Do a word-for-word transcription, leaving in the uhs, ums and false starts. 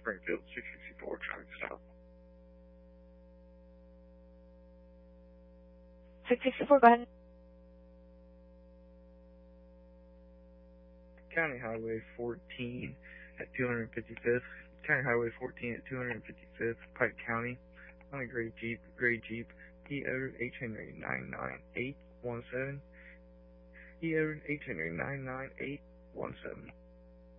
Springfield, six sixty-four, traffic stop. six sixty-four, go ahead. County Highway fourteen at two hundred fifty-fifth. County Highway fourteen at two hundred fifty-fifth, Pike County. On a gray Jeep, gray Jeep. He entered H Henry nine nine eight one seven. He entered H Henry nine nine eight one seven.